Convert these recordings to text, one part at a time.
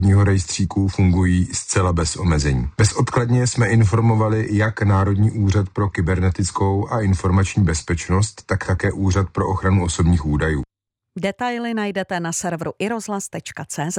rejstříku fungují zcela bez omezení. Bezodkladně jsme informovali jak Národní úřad pro kybernetickou a informační bezpečnost, tak také Úřad pro ochranu osobních údajů. Detaily najdete na serveru iRozhlas.cz.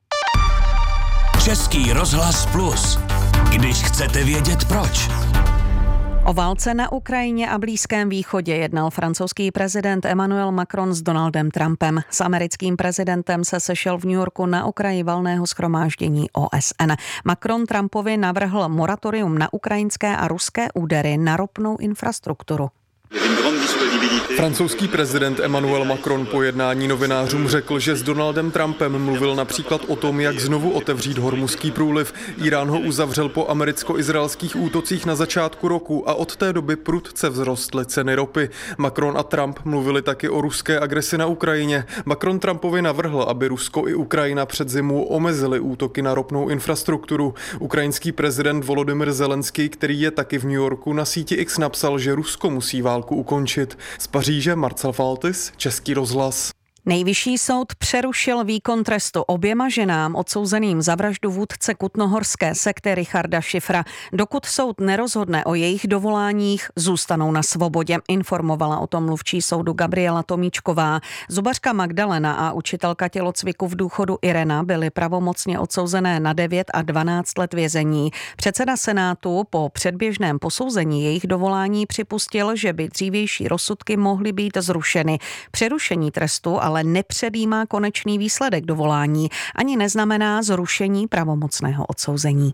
Český rozhlas Plus. Když chcete vědět proč. O válce na Ukrajině a Blízkém východě jednal francouzský prezident Emmanuel Macron s Donaldem Trumpem. S americkým prezidentem se sešel v New Yorku na okraji valného shromáždění OSN. Macron Trumpovi navrhl moratorium na ukrajinské a ruské údery na ropnou infrastrukturu. Francouzský prezident Emmanuel Macron po jednání novinářům řekl, že s Donaldem Trumpem mluvil například o tom, jak znovu otevřít Hormuzský průliv. Irán ho uzavřel po americko-izraelských útocích na začátku roku a od té doby prudce vzrostly ceny ropy. Macron a Trump mluvili taky o ruské agresi na Ukrajině. Macron Trumpovi navrhl, aby Rusko i Ukrajina před zimou omezili útoky na ropnou infrastrukturu. Ukrajinský prezident Volodymyr Zelenský, který je taky v New Yorku, na síti X napsal, že Rusko musí válku ukončit. Z Paříže Marcel Faltis, Český rozhlas. Nejvyšší soud přerušil výkon trestu oběma ženám odsouzeným za vraždu vůdce kutnohorské sekty Richarda Schiffera. Dokud soud nerozhodne o jejich dovoláních, zůstanou na svobodě, informovala o tom mluvčí soudu Gabriela Tomíčková. Zubařka Magdalena a učitelka tělocviku v důchodu Irena byly pravomocně odsouzené na 9 a 12 let vězení. Předseda Senátu po předběžném posouzení jejich dovolání připustil, že by dřívější rozsudky mohly být zrušeny. Přerušení trestu ale nepředjímá konečný výsledek dovolání, ani neznamená zrušení pravomocného odsouzení.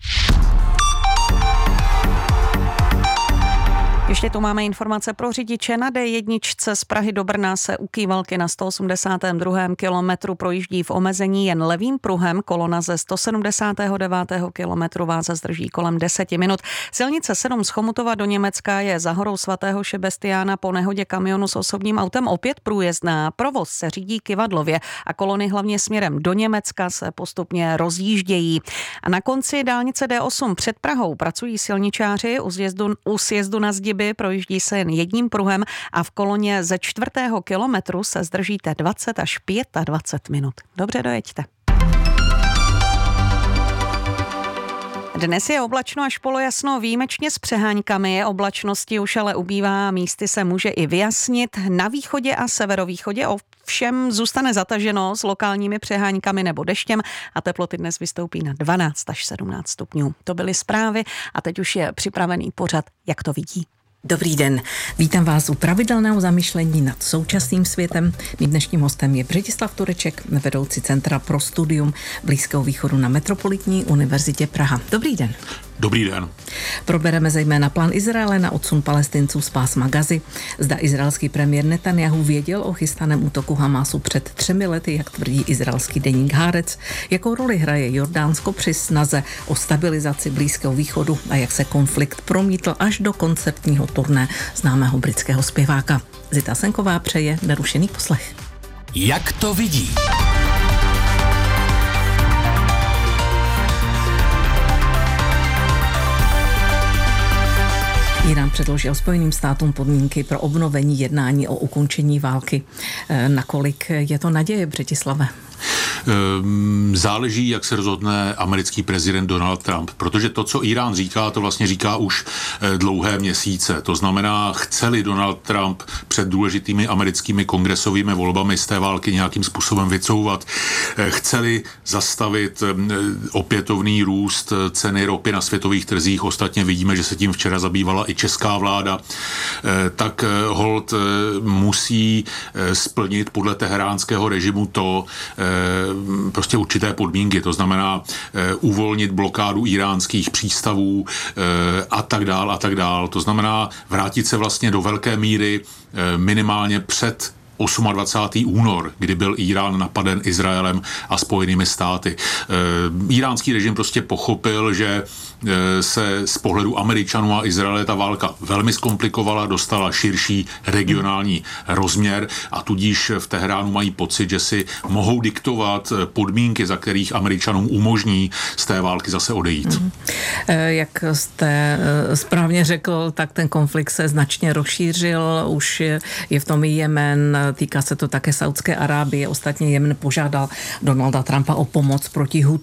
Ještě tu máme informace pro řidiče. Na D1 z Prahy do Brna se u Kývalky na 182. kilometru projíždí v omezení jen levým pruhem. Kolona ze 179. kilometru vás zdrží kolem 10 minut. Silnice 7 z Chomutova do Německa je za horou svatého Šebestiána po nehodě kamionu s osobním autem opět průjezdná. Provoz se řídí kyvadlově a kolony hlavně směrem do Německa se postupně rozjíždějí. A na konci dálnice D8 před Prahou pracují silničáři u sjezdu na Zdiby. Projíždí se jen jedním pruhem a v koloně ze 4. kilometru se zdržíte 20 až 25 minut. Dobře dojeďte. Dnes je oblačno až polojasno, výjimečně s přehánkami. Oblačnosti už ale ubývá, místy se může i vyjasnit. Na východě a severovýchodě ovšem zůstane zataženo s lokálními přeháňkami nebo deštěm a teploty dnes vystoupí na 12 až 17 stupňů. To byly zprávy a teď už je připravený pořad, jak to vidí. Dobrý den, vítám vás u pravidelného zamyšlení nad současným světem. Mým dnešním hostem je Břetislav Tureček, vedoucí Centra pro studium Blízkého východu na Metropolitní univerzitě Praha. Dobrý den. Dobrý den. Probereme zejména plán Izraele na odsun Palestinců z pásma Gazy. Zda izraelský premiér Netanjahu věděl o chystaném útoku Hamásu před 3 lety, jak tvrdí izraelský deník Haaretz. Jakou roli hraje Jordánsko při snaze o stabilizaci Blízkého východu a jak se konflikt promítl až do koncertního turné známého britského zpěváka. Zita Senková přeje nerušený poslech. Jak to vidí? Irán předložil Spojeným státům podmínky pro obnovení jednání o ukončení války. Nakolik je to naděje, Břetislave? Záleží, jak se rozhodne americký prezident Donald Trump, protože to, co Irán říká, to vlastně říká už dlouhé měsíce. To znamená, chce-li Donald Trump před důležitými americkými kongresovými volbami z té války nějakým způsobem vycouvat, chce-li zastavit opětovný růst ceny ropy na světových trzích, ostatně vidíme, že se tím včera zabývala i česká vláda, tak holt musí splnit podle teheránského režimu to, prostě určité podmínky, to znamená uvolnit blokádu iránských přístavů a tak dál. To znamená vrátit se vlastně do velké míry minimálně před 28. únor, kdy byl Irán napaden Izraelem a Spojenými státy. Iránský režim prostě pochopil, že se z pohledu Američanů a Izraele ta válka velmi zkomplikovala, dostala širší regionální rozměr a tudíž v Teheránu mají pocit, že si mohou diktovat podmínky, za kterých Američanům umožní z té války zase odejít. Jak jste správně řekl, tak ten konflikt se značně rozšířil, už je v tom i Jemen, týká se to také Saudské Arábie. Ostatně Jemen požádal Donalda Trumpa o pomoc proti